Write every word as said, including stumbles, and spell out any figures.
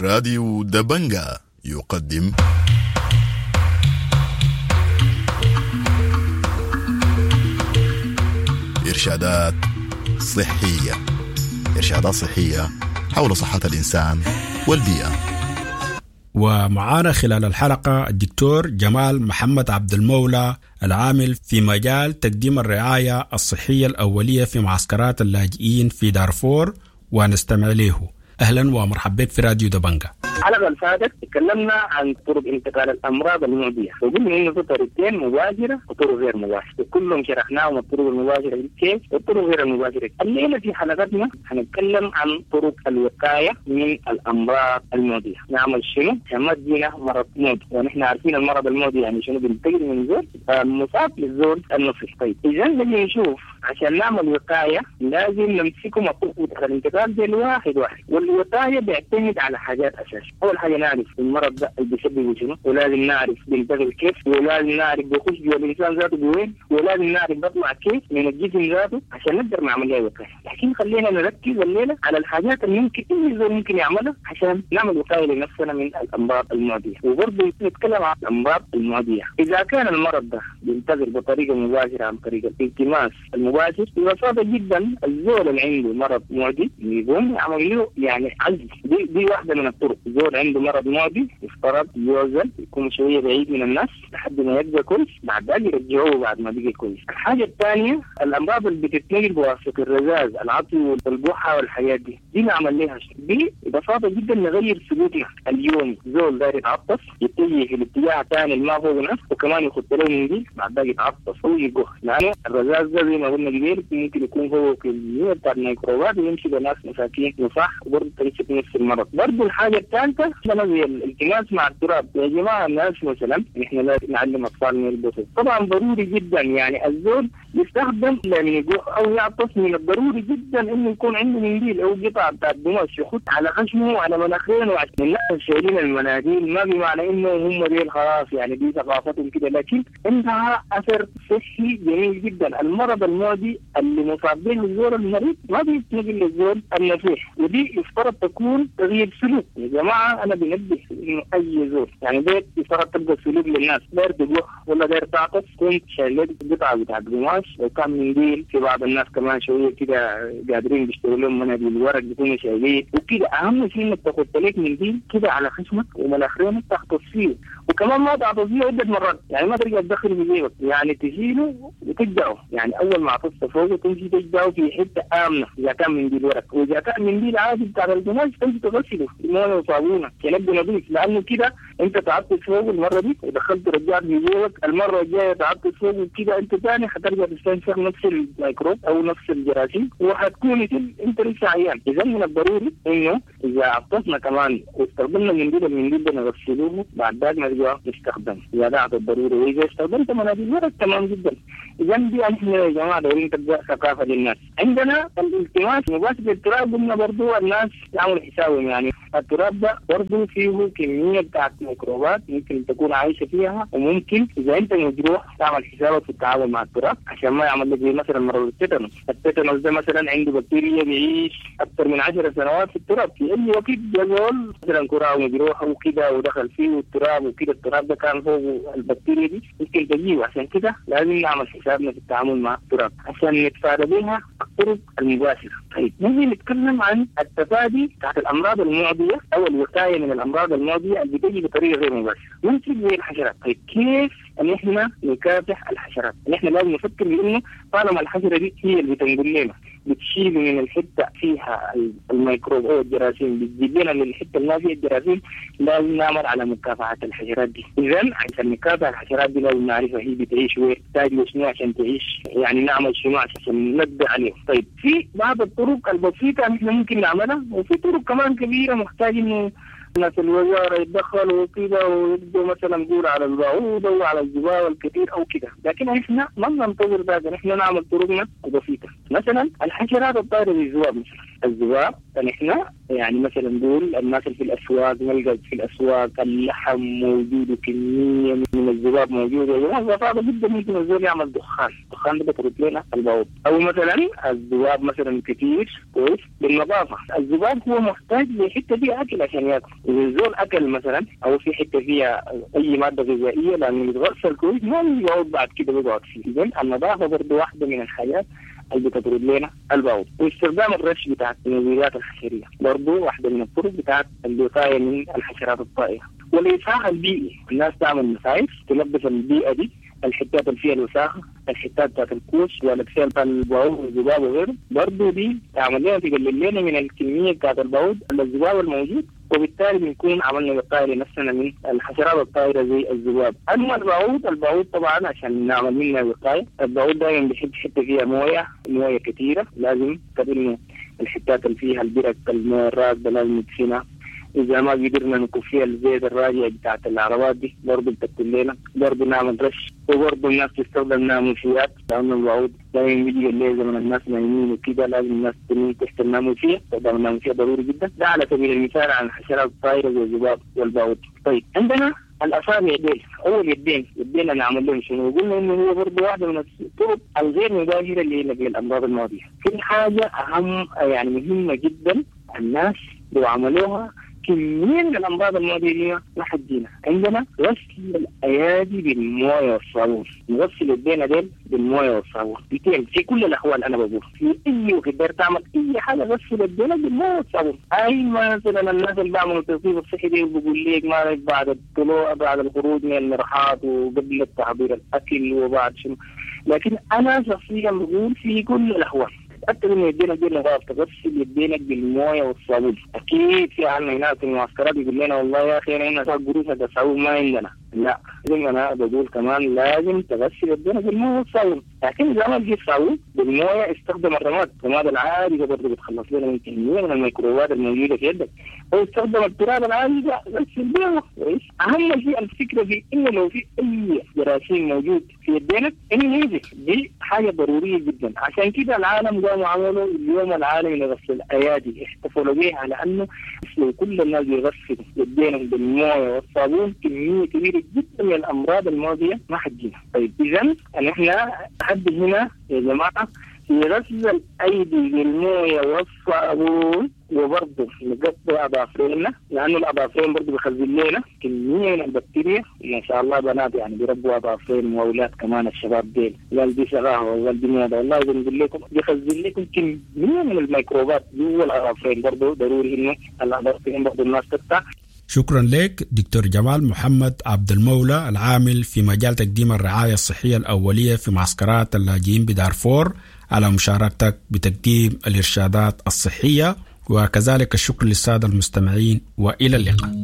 راديو دبنجا يقدم إرشادات صحية إرشادات صحية حول صحة الإنسان والبيئة. ومعانا خلال الحلقة الدكتور جمال محمد عبد المولى العامل في مجال تقديم الرعاية الصحية الأولية في معسكرات اللاجئين في دارفور، ونستمع له. أهلا ومرحبا بك في راديو دبنجا. الحلقة اللي فاتت تكلمنا عن طرق انتقال الأمراض المعدية، وقلنا إنه في طريقتين مباشرة وطرق غير مباشرة، وكلهم شرحناهم الطرق المباشرة كيف والطرق غير المباشرة. الليلة في حلقتنا هنتكلم عن طرق الوقاية من الأمراض المعدية. نعمل شنو؟ ما تجينا مرض معدي، ونحن عارفين المرض المعدي يعني شنو، بينتقل من زول مصاب للزول النصف. طيب إذا نجي نشوف عشان نعمل وقاية لازم نمسكهم الطرق الانتقال دي الواحد واحد، والوقاية بيعتمد على حاجات أساسية. أول حاجة نعرف المرض ده اللي بيسببه شنو، ولازم نعرف بينتقل كيف، ولازم نعرف بيخش جوا الإنسان ذاته بوين، ولازم نعرف بيطلع كيف من الجسم ذاته عشان نقدر نعمل له وقاية. لكن خلينا نركز الليلة على الحاجات اللي ممكن أي زول ممكن يعملها عشان نعمل وقاية لنفسنا من الأمراض المعدية. وبرضه نتكلم عن الأمراض المعدية. إذا كان المرض ده بينتقل بطريقة مباشرة عن طريق الالتماس المباشر، ببساطة جدا الزول اللي عنده مرض معدي يقوم يعمل له يعني عزل. دي, دي واحدة من الطرق. الزول عنده مرض معدي يفترض يعزل، يكون شوية بعيد من الناس لحد ما يبقى كويس، بعد ذلك يرجعوه بعد ما بقى كويس. الحاجة الثانية الأمراض اللي بتتنقل بواسطة الرذاذ، العطي والبحة والحاجات دي، دي نعمل لها شيء. دي ببساطة جدا نغير سلوكنا اليومي. زول داير يتعطس يتجه في الاتجاه الثاني اللي ما فوق نفسه، وكمان يخط له منديل بعد ذلك يتعطس ويجوه، لأنه الرذاذ ده زي ما قلنا قبل ممكن يكون هو كمية بتاع الميكروبات ويمشي بناس مساكين وصح، وبرضه تمسك نفس المرض. برضه الحاجة الثالثة لنا زي الالتماس مع التراب. يا جماعة الناس مثلا احنا لازم نعلم أطفالنا يلبسوا، طبعا ضروري جدا يعني الزول يستخدم لما يجوه أو يعطس، من الضروري جدا إنه يكون عنده منديل أو قطعة بتاع قماش يخط على خشمه وعلى مناخيره. وعشان الناس شايلين المناديل ما بمعنى إنه هم ديل خلاص يعني دي ثقافتهم كده، لكن عندها أثر صحي جميل جدا. المرض المعدي اللي مصاب به الزول المريض ما بيتنقل للزول النزيح، ودي يفترض تكون تغيير سلوك. يا جماعة أنا بنبه إنه أي زول يعني بيت يفترض تبقى سلوك للناس، داير تجوه ولا داير تعطس كنت شايلت قطعة بتاع قماش لو كان منديل. في بعض الناس كمان شوية كده قادرين بيشتروا لهم مناديل الورق بيكونوا شايلين وكده. أهم شيء إنك تاخد لك منديل كده على خشمك ومناخيرك تحطس فيه، وكمان ما تعطس فيه عدة مرات، يعني ما ترجع تدخل في جيبك، يعني تشيله وتجدعه. يعني أول ما عطست فوقه تمشي تجدعه في حتة آمنة إذا كان منديل ورق، وإذا كان منديل عادي بتاع القماش تمشي تغسله بمويه وصابونة يلقى نظيف، لأنه كده أنت تعطس فوقه المرة دي ودخلت رجعت في جيبك، المرة الجاية تعطس فوقه كده أنت ثاني حترجع تستنشق نفس الميكروب أو نفس الجراثيم وحتكون أنت لسه عيان. إذا من الضروري إنه إذا عطسنا كمان واستخدمنا منديل المنديل ده نغسلوه بعد ذلك نرجع نستخدمه إذا ده الضروري. وإذا استخدمت مناديل ورق تمام جدا. إذا دي احنا يا جماعة دورين تبدأ ثقافة للناس. عندنا الالتماس مباشر التراب، قلنا برضو الناس يعملوا حسابهم، يعني التراب ده برضو فيه كمية بتاعت ميكروبات ممكن تكون عايشة فيها، وممكن إذا أنت مجروح تعمل حسابك في التعامل مع التراب عشان ما يعمل لك زي مثلا مرض التيتانوس. التيتانوس ده مثلا عنده بكتيريا بيعيش أكثر من عشر سنوات في التراب، في أي وقت جزول مثلا كرة مجروح وكده ودخل فيه التراب وكده، التراب ده كان فوق البكتيريا دي ممكن تجيه. عشان كده لازم نعمل حسابنا في التعامل مع التراب عشان نتفادى بها الطرق المباشرة. طيب نجي نتكلم عن التفادي بتاعت الأمراض المعدية أو الوقاية من الأمراض المعدية اللي بتجي بطريقة غير مباشرة. ممكن زي الحشرات. طيب كيف ان احنا نكافح الحشرات؟ ان احنا لازم نفكر بانه طالما الحشرة دي هي اللي بتنقل لنا بتشيل من الحتة فيها الميكروب او الجراثيم بتجيب لنا للحتة اللي ما فيها الجراثيم، لازم نعمل على مكافحة الحشرات دي. اذا عشان نكافح الحشرات دي لازم نعرفها هي بتعيش وين، تحتاج شنو عشان تعيش، يعني نعمل شنو عشان نبدأ عليه. طيب في بعض الطرق البسيطة احنا ممكن نعملها، وفي طرق كمان كبيرة محتاج انه ناس الوزارة يتدخلوا كده ويبدوا مثلا نقول على البعوضة وعلى الزباوة الكثير أو كده، لكن إحنا ما ننتظر ذلك، إحنا نعمل طرقنا بسيطة. مثلا الحشرات الطائرة زي الذباب، مثلا الذباب إحنا يعني مثلا نقول الناس اللي في الأسواق نلقى في الأسواق اللحم موجود كمية من ان الذباب موجود وجماعه صعبه جدا ممكن الزول يعمل دخان، الدخان ده بيطرد لنا البعوض. او مثلا الذباب مثلا كثير كويس بالنظافه، الذباب هو محتاج لحته فيها اكل عشان ياكل، اذا الزول اكل مثلا او في حته فيها اي ماده غذائيه لانه يتغسل كويس ما يقعد بعد كده بيقعد فيه. اذا النظافه برضه واحده من الحاجات اللي بتطرد لنا البعوض. واستخدام الرش بتاعت المبيدات الحشريه برضه واحده من الطرق بتاعت الوقايه من الحشرات الطائره. والإصلاح البيئي، الناس تعمل مصايف تنظف البيئة دي، الحتات اللي فيها الوساخة، الحتات بتاعت الكوش والأكسير بتاع البعوض والذباب وغيره، برضه دي تعمل لنا تقلل لنا من الكمية بتاعت البعوض الذباب الموجود، وبالتالي بنكون عملنا وقاية لنفسنا من الحشرات الطائرة زي الذباب. أما البعوض، البعوض طبعا عشان نعمل منها وقاية، البعوض دائما بيحب حتة فيها موية، موية كثيرة، لازم كده الحتات اللي فيها البرك الموية الراكدة لازم ندفنها. إذا ما قدرنا نكون فيها الزيت الراجع بتاعت العربات دي برضه بتكتب لنا، برضه نعمل رش. وبرضه الناس تستخدم ناموسيات، لأنه الوعود دائما بيجي الليل زمن الناس نايمين وكده لازم الناس تنين تحت الناموسية، استخدام الناموسية ضروري جدا. ده على سبيل المثال عن الحشرات الطائرة زي الذباب والبعوض. طيب عندنا الأصابع يدين، أول يدين يدينا نعمل لهم شنو؟ قلنا إنه هو برضه واحدة من الطرق الغير مباشرة اللي نقل الأمراض الماضية. في حاجة أهم يعني مهمة جدا الناس لو عملوها كمية من الأمراض المعدية ما حدينا. عندنا غسل الأيادي بالموية والصابون، نغسل يدينا ديل بالموية والصابون بيتين في كل الأحوال. أنا بقول في أي وقت داير تعمل أي حاجة غسل يدينا بالموية والصابون. أي مثلا الناس اللي بعملوا التوظيف الصحي دي بقول لك ما بعد الطلوع بعد الخروج من المرحاض وقبل التحضير الأكل وبعد شنو، لكن أنا شخصيا بقول في كل الأحوال تأكد إن يدينا دي نظاف، تغسل يدينك بالموية والصابون. أكيد في عنا هناك في المعسكرات يقول لنا والله يا أخي هنا صار قروش هذا صابون ما عندنا، لا زي أنا بقول كمان لازم تغسل يدينا بالموية والصابون. لكن إذا ما جيت صابون بالموية استخدم الرماد، الرماد العادي ده برضه بتخلص لنا من كمية من الميكروبات الموجودة في يدك، أو استخدم التراب العادي ده غسل بيه كويس. أهم شيء الفكرة في إنه لو في أي جراثيم موجود في يدينك إنه ينزف، دي حاجة ضرورية جدا. عشان كده العالم قاموا عملوا اليوم العالمي لغسل الأيادي، احتفلوا به على أنه كل الناس يغسلوا يدينهم بالموية والصابون كمية كبيرة جدا من الأمراض الماضية ما حدينا. طيب إذن نحن حد هنا يا جماعة في غسل الأيدي بالموية والصابون، وبرضه نقطع أظافرنا لأنه الأظافرين برضه بيخزن لنا كمية من البكتيريا. ما شاء الله بنات يعني بيربوا أظافرين وأولاد كمان الشباب ديل والدي شغاها والدي موضة، والله بنقول لكم بيخزن لكم كمية من الميكروبات جوا الأظافرين. برضه ضروري إنه الأظافرين برضه الناس تقطع. شكرا لك دكتور جمال محمد عبد المولى العامل في مجال تقديم الرعاية الصحية الأولية في معسكرات اللاجئين بدارفور على مشاركتك بتقديم الإرشادات الصحية، وكذلك الشكر للسادة المستمعين وإلى اللقاء.